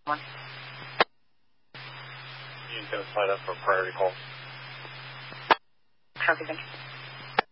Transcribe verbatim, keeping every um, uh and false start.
one. You can slide up for a priority call. Copy, thank you.